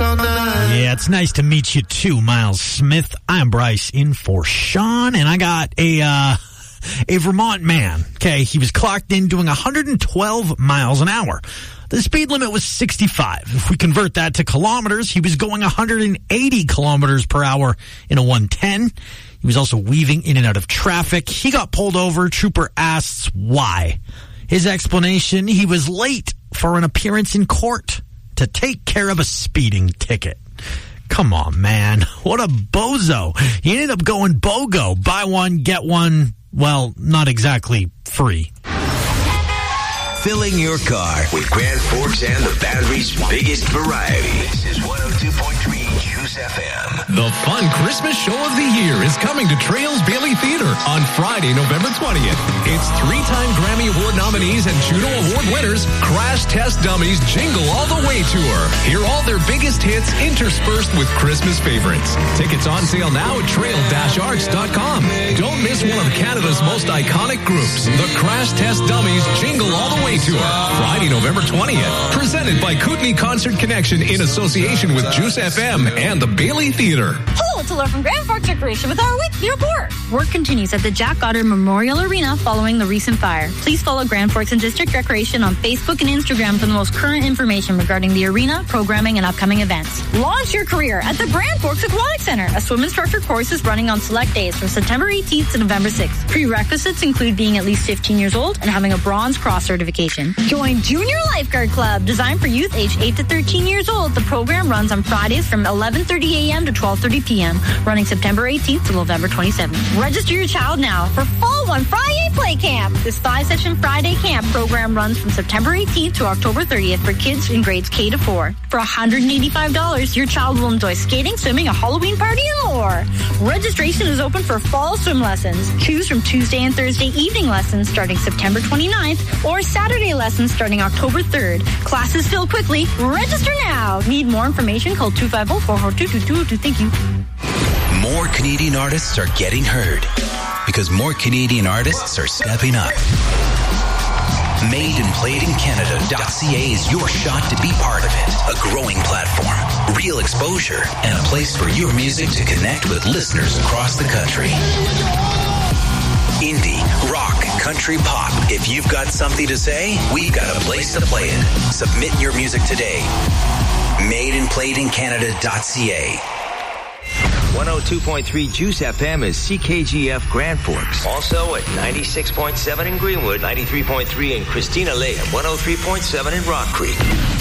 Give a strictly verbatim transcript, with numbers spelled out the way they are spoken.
all night. Yeah, it's nice to meet you too, Miles Smith. I'm Bryce in for Sean, and I got a uh, a Vermont man. Okay, he was clocked in doing one hundred twelve miles an hour. The speed limit was sixty-five. If we convert that to kilometers, he was going one hundred eighty kilometers per hour in a one ten. He was also weaving in and out of traffic. He got pulled over. Trooper asks why. His explanation, he was late for an appearance in court to take care of a speeding ticket. Come on, man. What a bozo. He ended up going BOGO. Buy one, get one, well, not exactly free. Filling your car with Grand Forks and the Boundary's biggest variety. This is one oh two point three Juice F M. The fun Christmas show of the year is coming to Trails Bailey Theater on Friday, November twentieth. It's three-time Grammy Award nominees and Juno Award winners Crash Test Dummies Jingle All the Way Tour. Hear all their biggest hits interspersed with Christmas favorites. Tickets on sale now at trail dash arts dot com. Don't miss one of Canada's most iconic groups, the Crash Test Dummies Jingle All the Way Tour, Friday, November twentieth. Presented by Kootenai Concert Connection in association with Juice F M and the Bailey Theater. Hello, it's Laura from Grand Forks Recreation with our weekly report. Work continues at the Jack Goddard Memorial Arena following the recent fire. Please follow Grand Forks and District Recreation on Facebook and Instagram for the most current information regarding the arena, programming, and upcoming events. Launch your career at the Grand Forks Aquatic Center. A swim instructor course is running on select days from September eighteenth to November sixth. Prerequisites include being at least fifteen years old and having a Bronze Cross certification. Join Junior Lifeguard Club, designed for youth aged eight to thirteen years old. The program runs on Fridays from eleven thirty a.m. to twelve thirty p.m., running September eighteenth to November twenty-seventh. Register your child now for Fall One Friday Play Camp. This five-session Friday camp program runs from September eighteenth to October thirtieth for kids in grades K to four. For one hundred eighty-five dollars, your child will enjoy skating, swimming, a Halloween party, and more. Registration is open for fall swim lessons. Choose from Tuesday and Thursday evening lessons starting September twenty-ninth or Saturday lessons starting October third. Classes fill quickly. Register now. Need more information? Call two five zero, four four two, two two zero two. Thank you. More Canadian artists are getting heard because more Canadian artists are stepping up. made and played in Canada dot c a is your shot to be part of it. A growing platform, real exposure, and a place for your music to connect with listeners across the country. Indie, rock, country, pop. If you've got something to say, we've got a place to play it. Submit your music today. made and played in Canada dot c a. one oh two point three Juice F M is C K G F Grand Forks. Also at ninety-six point seven in Greenwood, ninety-three point three in Christina Lake, and one oh three point seven in Rock Creek.